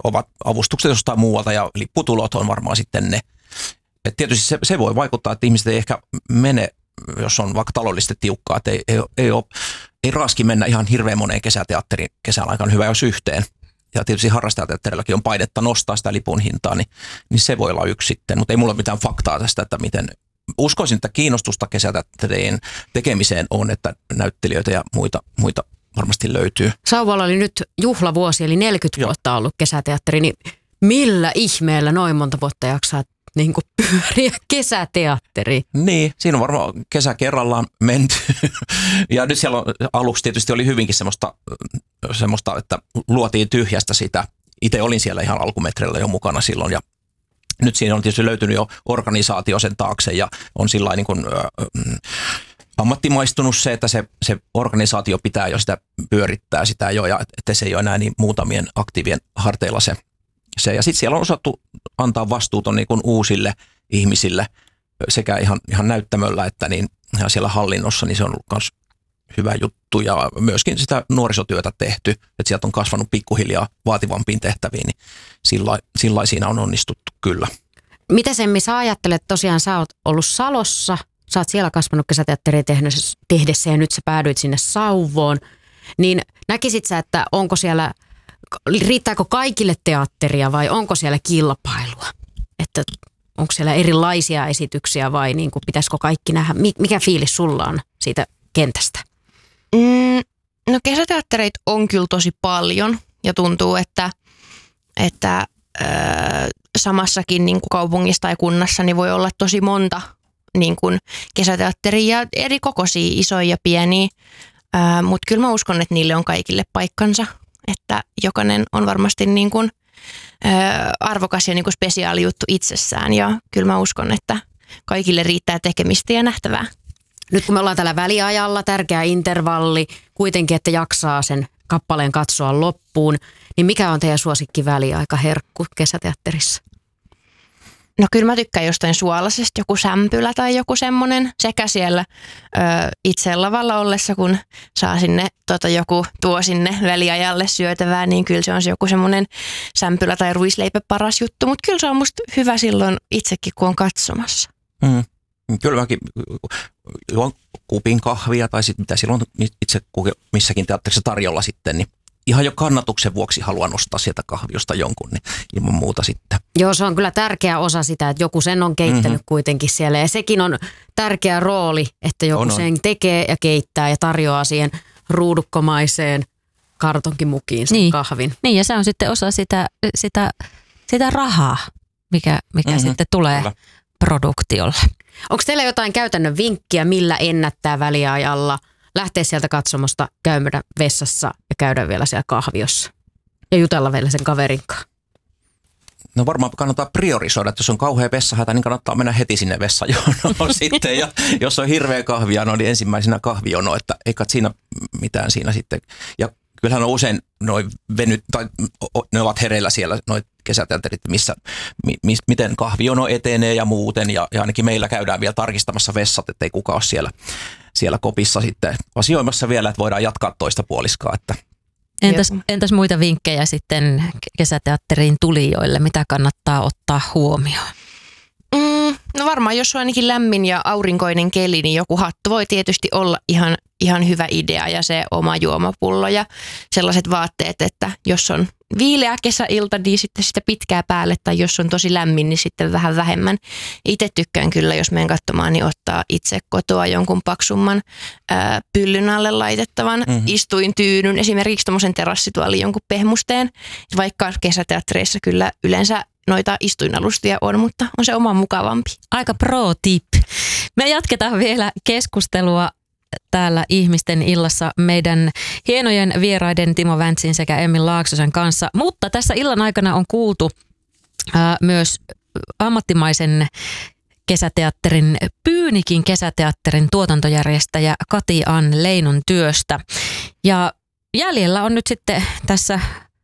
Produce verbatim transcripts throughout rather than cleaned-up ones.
ovat avustukset jostain muualta ja lipputulot on varmaan sitten ne. Et tietysti se, se voi vaikuttaa, että ihmiset ei ehkä mene, jos on vaikka taloudellisesti tiukkaa, että ei, ei, ei, ole, ei raski mennä ihan hirveän moneen kesäteatteriin kesän aikana, hyvä jos yhteen. Ja tietysti harrastajateatterillakin on painetta nostaa sitä lipun hintaa, niin, niin se voi olla yksi sitten. Mutta ei mulla ole mitään faktaa tästä, että miten. Uskoisin, että kiinnostusta kesäteatterien tekemiseen on, että näyttelijöitä ja muita, muita varmasti löytyy. Sauvalla oli nyt juhlavuosi, eli neljäkymmentä Joo. vuotta ollut kesäteatteri, niin millä ihmeellä noin monta vuotta jaksaa niin kuin pyöriä kesäteatteri? Niin, siinä on varmaan kesä kerrallaan menty. Ja nyt siellä on, aluksi tietysti oli hyvinkin semmoista, semmoista, että luotiin tyhjästä sitä. Itse olin siellä ihan alkumetreillä jo mukana silloin ja nyt siinä on tietysti löytynyt jo organisaatio sen taakse ja on sillä niin kuin äh, ammattimaistunut se, että se, se organisaatio pitää jo sitä pyörittää sitä jo ja että se ei ole enää niin muutamien aktiivien harteilla se. se. Ja sitten siellä on osattu antaa vastuuton niin kuin uusille ihmisille sekä ihan, ihan näyttämöllä että niin ihan siellä hallinnossa, niin se on ollut myös hyvä juttu ja myöskin sitä nuorisotyötä tehty, että sieltä on kasvanut pikkuhiljaa vaativampiin tehtäviin, niin sillä, sillä siinä on onnistuttu kyllä. Mitä Semmi sä ajattelet, tosiaan sä oot ollut Salossa, sä oot siellä kasvanut kesäteatteria tehdessä ja nyt sä päädyit sinne Sauvoon, niin näkisit sä, että onko siellä, riittääkö kaikille teatteria vai onko siellä kilpailua? Että onko siellä erilaisia esityksiä vai niin kuin pitäisikö kaikki nähdä? Mikä fiilis sulla on siitä kentästä? Mm, no kesäteattereita on kyllä tosi paljon ja tuntuu, että, että ö, samassakin niin kuin kaupungissa tai kunnassa niin voi olla tosi monta niin kuin kesäteatteria, eri kokoisia, isoja ja pieniä, mutta kyllä mä uskon, että niille on kaikille paikkansa, että jokainen on varmasti niin kuin, ö, arvokas ja niin kuin spesiaali juttu itsessään ja kyllä mä uskon, että kaikille riittää tekemistä ja nähtävää. Nyt kun me ollaan tällä väliajalla, tärkeä intervalli, kuitenkin, että jaksaa sen kappaleen katsoa loppuun, niin mikä on teidän suosikki väliaika herkku kesäteatterissa? No kyllä mä tykkään jostain suolaisesta, joku sämpylä tai joku semmoinen sekä siellä ö, itse lavalla ollessa, kun saa sinne, tota, joku tuo sinne väliajalle syötävää, niin kyllä se on se joku semmoinen sämpylä tai ruisleipä paras juttu, mutta kyllä se on musta hyvä silloin itsekin, kun on katsomassa. Mm. Kyllä mäkin juon kupin kahvia tai sitten mitä silloin itse missäkin teatterissa tarjolla sitten, niin ihan jo kannatuksen vuoksi haluan nostaa sieltä kahviosta jonkun, niin ilman muuta sitten. Joo, se on kyllä tärkeä osa sitä, että joku sen on keittänyt mm-hmm. kuitenkin siellä ja sekin on tärkeä rooli, että joku on, on. sen tekee ja keittää ja tarjoaa siihen ruudukkomaiseen kartonkimukiin sen niin. kahvin. Niin ja se on sitten osa sitä, sitä, sitä rahaa, mikä, mikä mm-hmm. sitten tulee kyllä. produktiolle. Onko teillä jotain käytännön vinkkiä, millä ennättää väliajalla, lähteä sieltä katsomosta, käydä vessassa ja käydä vielä siellä kahviossa ja jutella vielä sen kaverin kanssa? No varmaan kannattaa priorisoida, että jos on kauhea vessahätä, niin kannattaa mennä heti sinne vessajonoon sitten. Ja jos on hirveä kahviano, niin ensimmäisenä kahvijono, että ei kat siinä mitään siinä sitten. Ja kyllähän on usein noin venyt, tai ne ovat hereillä siellä noin kesäteatterit, missä, mi, miten kahvijono etenee ja muuten. Ja, ja ainakin meillä käydään vielä tarkistamassa vessat, ettei kukaan ole siellä, siellä kopissa sitten asioimassa vielä, että voidaan jatkaa toista puoliskaa. Että. Entäs, entäs muita vinkkejä sitten kesäteatteriin tulijoille, mitä kannattaa ottaa huomioon? Mm, no varmaan jos on ainakin lämmin ja aurinkoinen keli, niin joku hattu voi tietysti olla ihan, ihan hyvä idea ja se oma juomapullo ja sellaiset vaatteet, että jos on viileä kesäilta, niin sitten sitä pitkää päälle tai jos on tosi lämmin, niin sitten vähän vähemmän. Itse tykkään kyllä, jos menen katsomaan, niin ottaa itse kotoa jonkun paksumman ää, pyllyn alle laitettavan mm-hmm. istuintyynyn, esimerkiksi tuommoisen terassituolin jonkun pehmusteen, vaikka kesäteattereissa kyllä yleensä noita istuinalustia on, mutta on se oma mukavampi. Aika pro tip. Me jatketaan vielä keskustelua täällä Ihmisten illassa meidän hienojen vieraiden Timo Väntsin sekä Emmi Laaksosen kanssa. Mutta tässä illan aikana on kuultu ää, myös ammattimaisen kesäteatterin, Pyynikin kesäteatterin tuotantojärjestäjä Kati Ann Leinon työstä. Ja jäljellä on nyt sitten tässä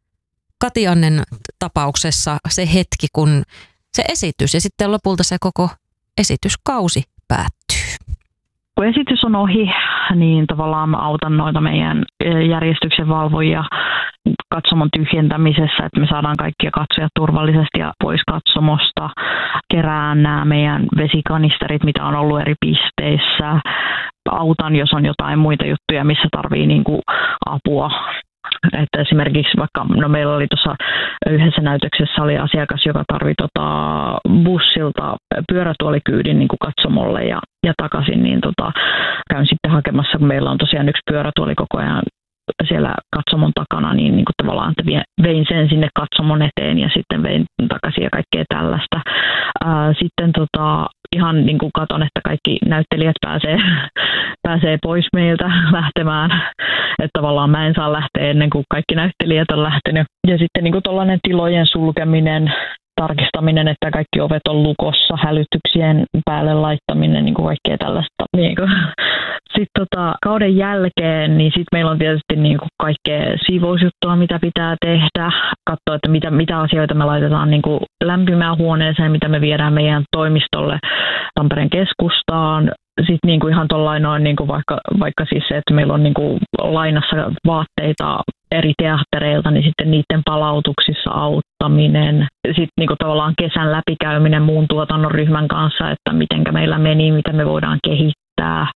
Kati Annen tapauksessa se hetki, kun se esitys ja sitten lopulta se koko esityskausi päättyy. kun esitys on ohi, niin tavallaan mä autan noita meidän järjestyksen valvojia katsomon tyhjentämisessä, että me saadaan kaikkia katsojat turvallisesti ja pois katsomosta. Kerään nämä meidän vesikanisterit, mitä on ollut eri pisteissä. Autan, jos on jotain muita juttuja, missä tarvii niin kuin apua. Että esimerkiksi vaikka, no meillä oli tuossa yhdessä näytöksessä oli asiakas, joka tarvitsi tota bussilta pyörätuolikyydin niin kuin katsomolle ja, ja takaisin, niin tota, käyn sitten hakemassa, kun meillä on tosiaan yksi pyörätuoli koko ajan siellä katsomon takana, niin, niin kuin tavallaan että vein sen sinne katsomon eteen ja sitten vein takaisin ja kaikkea tällaista. Ää, sitten tota, ihan niin kuin katon, että kaikki näyttelijät pääsee, pääsee pois meiltä lähtemään. Että tavallaan mä en saa lähteä ennen kuin kaikki näyttelijät on lähtenyt. Ja sitten niin kuin tollainen tilojen sulkeminen, tarkistaminen, että kaikki ovet on lukossa, hälytyksien päälle laittaminen, niin kuin kaikkea tällaista. Niin kuin. Sitten tota, kauden jälkeen, niin sitten meillä on tietysti niin kuin kaikkea siivousjuttua, mitä pitää tehdä. Katsoa, että mitä, mitä asioita me laitetaan niin kuin lämpimään huoneeseen, mitä me viedään meidän toimistolle Tampereen keskustaan. Sitten niin kuin ihan tollainoin, niin kuin vaikka, vaikka siis se, että meillä on niin kuin lainassa vaatteita eri teattereilta, niin sitten niiden palautuksissa auttaminen. Sitten niin kuin tavallaan kesän läpikäyminen muun tuotannon ryhmän kanssa, että mitenkä meillä meni, mitä me voidaan kehittää.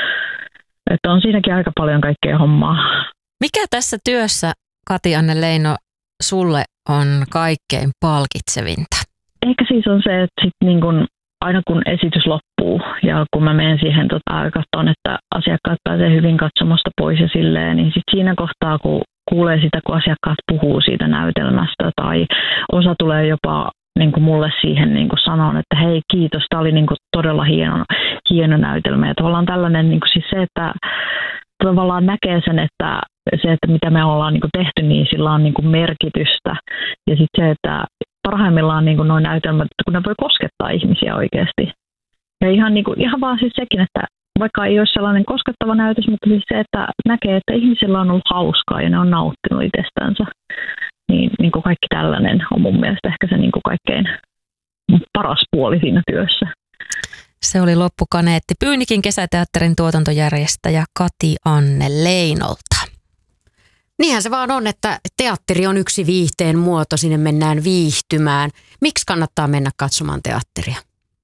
Että on siinäkin aika paljon kaikkea hommaa. Mikä tässä työssä, Kati-Anne Leino, sulle on kaikkein palkitsevinta? Ehkä siis on se, että sit niin kun, aina kun esitys loppuu ja kun mä menen siihen tota, katsomaan, että asiakkaat pääsee hyvin katsomosta pois ja silleen, niin sit siinä kohtaa, kun kuulee sitä, kun asiakkaat puhuu siitä näytelmästä tai osa tulee jopa niin kuin mulle siihen niin kuin sanon, että hei kiitos, tämä oli niin kuin todella hieno, hieno näytelmä. Ja tavallaan tällainen niin kuin siis se, että tavallaan näkee sen, että se, että mitä me ollaan niin kuin tehty, niin sillä on niin kuin merkitystä. Ja sitten se, että parhaimmillaan niin kuin nuo näytelmät, kun ne voi koskettaa ihmisiä oikeasti. Ja ihan, niin kuin, ihan vaan siis sekin, että vaikka ei ole sellainen koskettava näytös, mutta siis se, että näkee, että ihmisillä on ollut hauskaa ja ne on nauttinut itsestänsä. Niin, niin kuin kaikki tällainen on mun mielestä ehkä se niin kuin kaikkein paras puoli siinä työssä. Se oli loppukaneetti Pyynikin kesäteatterin tuotantojärjestäjä Kati-Anne Leinolta. Niinhän se vaan on, että teatteri on yksi viihteen muoto, sinne mennään viihtymään. Miksi kannattaa mennä katsomaan teatteria?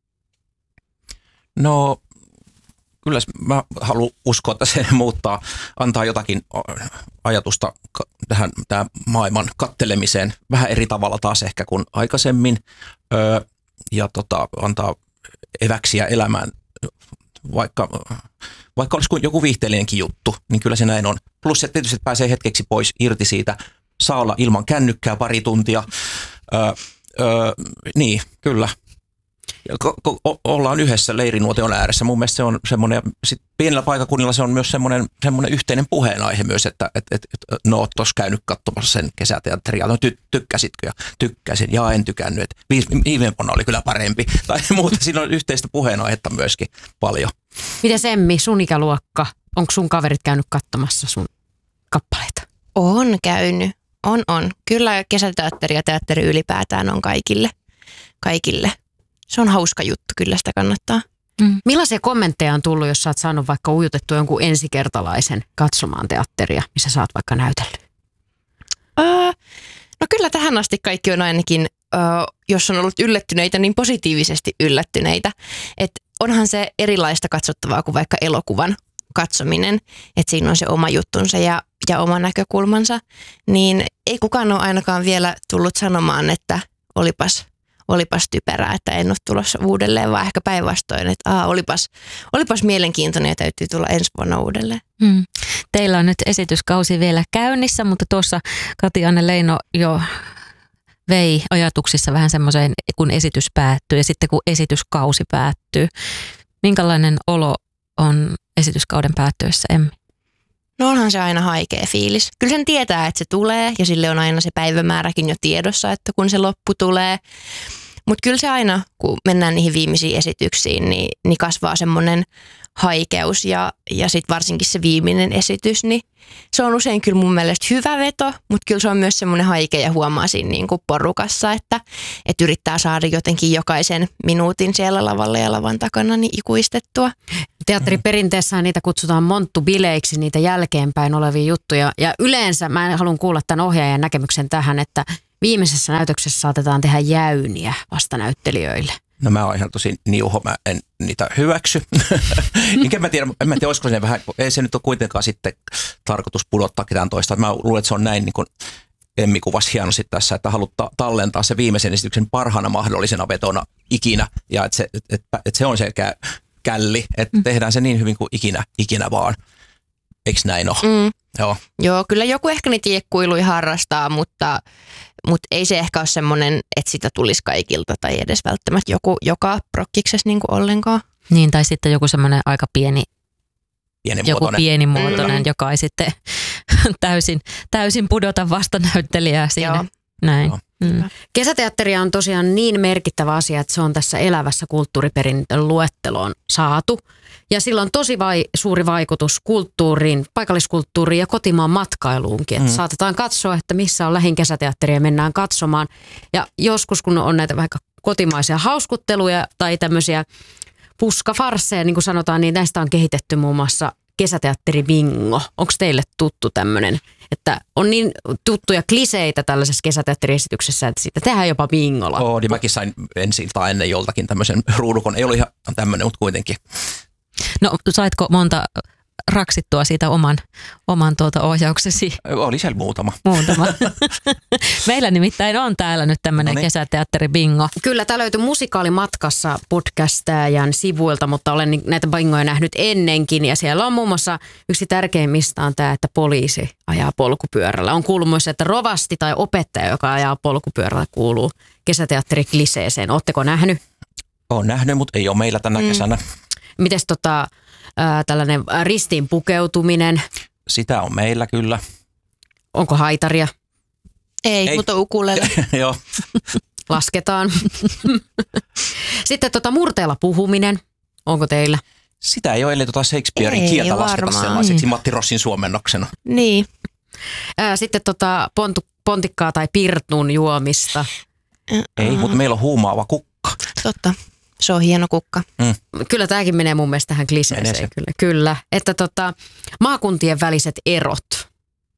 No kyllä mä haluan uskoa, että se muuttaa, antaa jotakin ajatusta tähän tähän maailman kattelemiseen vähän eri tavalla taas ehkä kuin aikaisemmin öö, ja tota, antaa eväksiä elämään, vaikka, vaikka olisi joku viihteellinenkin juttu, niin kyllä se näin on. Plus että tietysti pääsee hetkeksi pois irti siitä, saa olla ilman kännykkää pari tuntia, öö, öö, niin kyllä. Ollaan yhdessä leirinuotion ääressä. Mun mielestä se on semmoinen, sit pienellä paikakunnilla se on myös semmoinen, semmoinen yhteinen puheenaihe myös, että et, et, et, no oot tuossa käynyt katsomassa sen kesäteatteria, no ty, tykkäsitkö ja tykkäsin ja en tykännyt, että viime vuonna oli kyllä parempi tai muuta. Siinä on yhteistä puheenaihetta myöskin paljon. Miten Emmi, sun ikäluokka, onko sun kaverit käynyt katsomassa sun kappaleita? On käynyt, on on. Kyllä kesäteatteri ja teatteri ylipäätään on kaikille, kaikille. Se on hauska juttu, kyllä sitä kannattaa. Mm. Millaisia kommentteja on tullut, jos sä oot saanut vaikka ujutettua jonkun ensikertalaisen katsomaan teatteria, missä sä oot vaikka näytellyt? Öö, no kyllä tähän asti kaikki on ainakin, öö, jos on ollut yllättyneitä, niin positiivisesti yllättyneitä. Et onhan se erilaista katsottavaa kuin vaikka elokuvan katsominen, että siinä on se oma juttunsa ja, ja oma näkökulmansa. Niin ei kukaan ole ainakaan vielä tullut sanomaan, että olipas... olipas typerää, että en ole tulossa uudelleen, vaan ehkä päinvastoin, että aa, olipas, olipas mielenkiintoinen ja täytyy tulla ensi vuonna uudelleen. Hmm. Teillä on nyt esityskausi vielä käynnissä, mutta tuossa Kati-Anne Leino jo vei ajatuksissa vähän semmoiseen, kun esitys päättyy ja sitten kun esityskausi päättyy. Minkälainen olo on esityskauden päättyessä, Emmi? No onhan se aina haikea fiilis. Kyllä sen tietää, että se tulee ja sille on aina se päivämääräkin jo tiedossa, että kun se loppu tulee. Mutta kyllä se aina, kun mennään niihin viimeisiin esityksiin, niin, niin kasvaa semmoinen haikeus ja, ja sitten varsinkin se viimeinen esitys, niin se on usein kyllä mun mielestä hyvä veto, mutta kyllä se on myös semmoinen haike ja huomaa siinä niin kuin porukassa, että, että yrittää saada jotenkin jokaisen minuutin siellä lavalla ja lavan takana niin ikuistettua. Teatteriperinteessä niitä kutsutaan monttubileiksi, niitä jälkeenpäin olevia juttuja. Ja yleensä mä haluan kuulla tämän ohjaajan näkemyksen tähän, että viimeisessä näytöksessä saatetaan tehdä jäyniä vastanäyttelijöille. No mä oon ihan tosi niuho, mä en niitä hyväksy. Enkä mä tiedä, en mä tiedä, olisiko se vähän, ei se nyt ole kuitenkaan sitten tarkoitus pudottaa ketään toista. Mä luulen, että se on näin, niin kuin Emmi kuvasi hienosti tässä, että haluaa tallentaa se viimeisen esityksen parhaana mahdollisena vetona ikinä. Ja että se, että, että se on se källi, että tehdään se niin hyvin kuin ikinä, ikinä vaan. Eikö näin ole? Mm. Joo. Joo, kyllä joku ehkä niitä jekkuiluja harrastaa, mutta, mutta ei se ehkä ole semmoinen, että sitä tulisi kaikilta tai edes välttämättä joku joka prokkiksessa niin kuin ollenkaan. Niin, tai sitten joku semmoinen aika pieni, joku pienimuotoinen, mm. joka ei sitten täysin, täysin pudota vastanäyttelijää siinä. Joo. Näin. Mm. Kesäteatteria on tosiaan niin merkittävä asia, että se on tässä elävässä kulttuuriperintön luetteloon saatu. Ja sillä on tosi vai, suuri vaikutus kulttuuriin, paikalliskulttuuriin ja kotimaan matkailuunkin. Että mm. saatetaan katsoa, että missä on lähin kesäteatteri ja mennään katsomaan. Ja joskus, kun on näitä vaikka kotimaisia hauskutteluja tai tämmöisiä puskafarsseja, niin kuin sanotaan, niin näistä on kehitetty muun muassa kesäteatteri bingo. Onko teille tuttu tämmöinen, että on niin tuttuja kliseitä tällaisessa kesäteatteriesityksessä, että siitä tehdään jopa bingolla? Oo, niin mäkin sain ensi iltaa ennen joltakin tämmöisen ruudukon. Ei ollut ihan tämmöinen, mutta kuitenkin. No saitko monta raksittua siitä oman, oman tuota ohjauksesi? Oli siellä muutama. Muutama. Meillä nimittäin on täällä nyt tämmöinen no niin. kesäteatteri bingo. Kyllä, tämä löytyy Musikaalimatkassa podcastajan sivuilta, mutta olen näitä bingoja nähnyt ennenkin. Ja siellä on muun muassa yksi tärkeimmistä on tämä, että poliisi ajaa polkupyörällä. On kuullut myös, että rovasti tai opettaja, joka ajaa polkupyörällä, kuuluu kesäteatterikliseeseen. Oletteko nähnyt? Olen nähnyt, mutta ei ole meillä tänä mm. kesänä. Mites tota, ää, tällainen ristiin pukeutuminen? Sitä on meillä kyllä. Onko haitaria? Ei, Ei. mutta ukulele. Joo. Lasketaan. Sitten tota murteella puhuminen. Onko teillä? Sitä ei ole, ellei tota Shakespearein ei, kieltä lasketa varmaan. Sellaiseksi mm. Matti Rossin suomennoksena. Niin. Ää, sitten tota pontu, pontikkaa tai pirtun juomista. Ei, mutta meillä on huumaava kukka. Totta. Se on hieno kukka. Mm. Kyllä tämäkin menee mun mielestä tähän kliseeseen. Kyllä. Kyllä. Että tota, maakuntien väliset erot.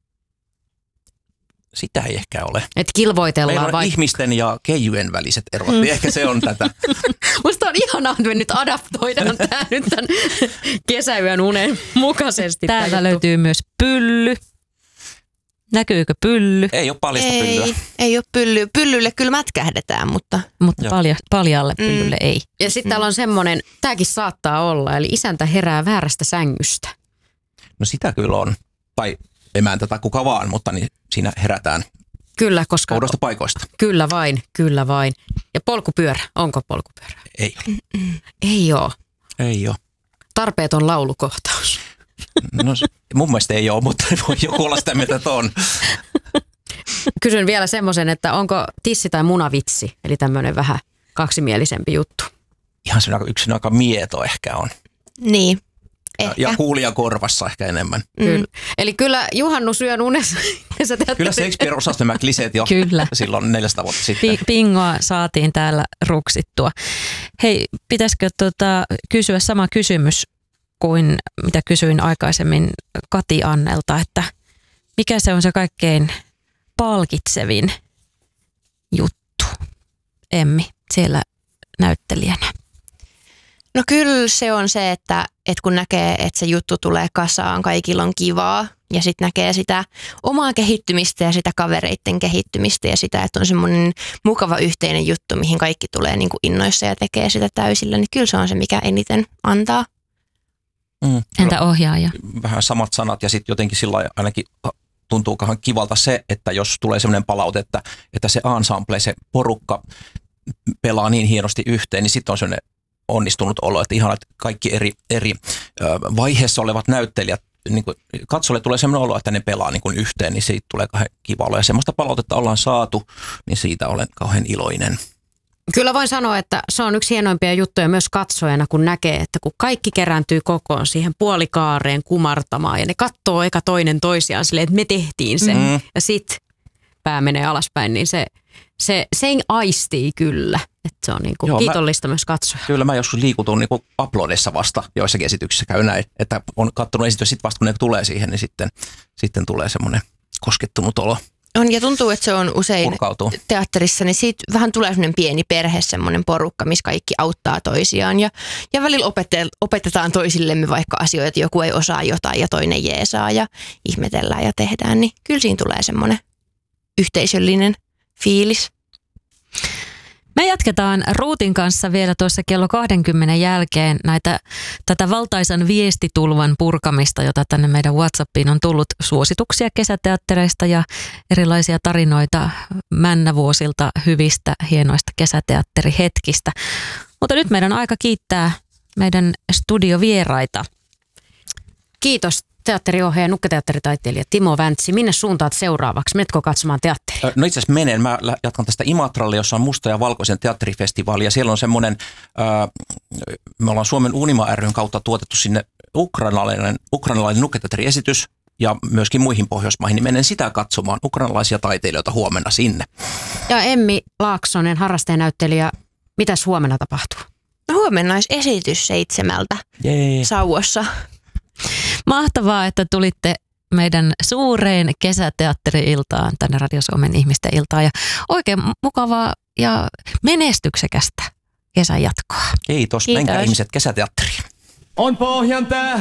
Sitä ei ehkä ole. Että kilvoitellaan meillä on vaikka ihmisten ja keijujen väliset erot. Mm. Ehkä se on tätä. Musta on ihanaa, että me nyt adaptoidaan tämä nyt tämän kesäyön unen mukaisesti. Täältä löytyy myös pylly. Näkyykö pylly? Ei ole paljasta ei, pyllyä. Ei ole pyllyä. Pyllylle kyllä mätkähdetään, mutta... Mutta palja, paljalle pyllylle mm. ei. Ja sitten mm. täällä on semmoinen, tämäkin saattaa olla, eli isäntä herää väärästä sängystä. No sitä kyllä on. Tai emäntä tai kuka vaan, mutta niin siinä herätään. Kyllä, koska... Oudosta paikoista. Kyllä vain, kyllä vain. Ja polkupyörä, onko polkupyörä? Ei ole. Ei ole. Ei ole. Tarpeeton laulukohtaus. No mun mielestä ei ole, mutta voi joku olla sitä mieltä, että on. Kysyn vielä semmoisen, että onko tissi tai munavitsi, eli tämmöinen vähän kaksimielisempi juttu. Ihan se yksin aika mieto ehkä on. Niin. Ja, ja kuulijan korvassa ehkä enemmän. Mm. Kyllä. Eli kyllä juhannus yön unessa. Kyllä Shakespeare osasi nämä kliseet jo kyllä. silloin neljästä vuotta sitten. Bingoa saatiin täällä ruksittua. Hei, pitäisikö tota, kysyä sama kysymys kuin mitä kysyin aikaisemmin Kati Annelta, että mikä se on se kaikkein palkitsevin juttu, Emmi, siellä näyttelijänä? No kyllä se on se, että, että kun näkee, että se juttu tulee kasaan, kaikilla on kivaa ja sitten näkee sitä omaa kehittymistä ja sitä kavereiden kehittymistä ja sitä, että on semmoinen mukava yhteinen juttu, mihin kaikki tulee niin kuin innoissa ja tekee sitä täysillä, niin kyllä se on se, mikä eniten antaa. Mm, Entä ohjaaja? Vähän samat sanat ja sitten jotenkin sillä ainakin tuntuukohan kivalta se, että jos tulee sellainen palaute, että, että se ensemble, se porukka pelaa niin hienosti yhteen, niin sitten on sellainen onnistunut olo, että ihan että kaikki eri, eri vaiheessa olevat näyttelijät, niin kuin katsolle tulee sellainen olo, että ne pelaa niin kuin yhteen, niin siitä tulee kauhean kiva olo. Ja semmoista palautetta ollaan saatu, niin siitä olen kauhean iloinen. Kyllä voin sanoa, että se on yksi hienoimpia juttuja myös katsojana, kun näkee, että kun kaikki kerääntyy kokoon siihen puolikaareen kumartamaan ja ne katsoo eka toinen toisiaan silleen, että me tehtiin se mm. ja sit pää menee alaspäin, niin se, se sen aistii kyllä, että se on niin kuin kiitollista mä, myös katsoja. Kyllä mä joskus liikutun niin kuin uploadissa vasta, joissakin esityksissä käy näin, että on katsonut esitys, sitten vasta kun ne tulee siihen, niin sitten, sitten tulee semmoinen koskettunut olo. On ja tuntuu, että se on usein Purkautuu. Teatterissa, niin siitä vähän tulee semmoinen pieni perhe, semmoinen porukka, missä kaikki auttaa toisiaan. Ja, ja välillä opete- opetetaan toisillemme vaikka asioita, joku ei osaa jotain ja toinen jeesaa ja ihmetellään ja tehdään. Niin kyllä siinä tulee semmoinen yhteisöllinen fiilis. Me jatketaan Ruutin kanssa vielä tuossa kello kaksikymmentä jälkeen näitä, tätä valtaisan viestitulvan purkamista, jota tänne meidän WhatsAppiin on tullut, suosituksia kesäteattereista ja erilaisia tarinoita männävuosilta, hyvistä, hienoista kesäteatterihetkistä. Mutta nyt meidän aika kiittää meidän studiovieraita. Kiitos teatteriohjaaja ja nukketeatteritaiteilija Timo Väntsi. Minne suuntaat seuraavaksi? Menetkö katsomaan teatteria? No itse asiassa menen. Mä jatkan tästä Imatralle, jossa on Musta ja valkoisen teatterifestivaali. Ja siellä on semmoinen, äh, me ollaan Suomen Unima ry:n kautta tuotettu sinne ukrainalainen, ukrainalainen nukketeatteriesitys ja myöskin muihin Pohjoismaihin. Niin menen sitä katsomaan, ukrainalaisia taiteilijoita huomenna sinne. Ja Emmi Laaksonen, harrastajanäyttelijä, mitäs huomenna tapahtuu? No huomenna olisi esitys seitsemältä Jee. Sauvossa. Mahtavaa, että tulitte meidän suureen kesäteatteri-iltaan, tänne Radio Suomen ihmisten iltaan. Ja oikein mukavaa ja menestyksekästä kesän jatkoa. Kiitos. Kiitos. Menkää ihmiset kesäteatteriin. On Pohjan tähti.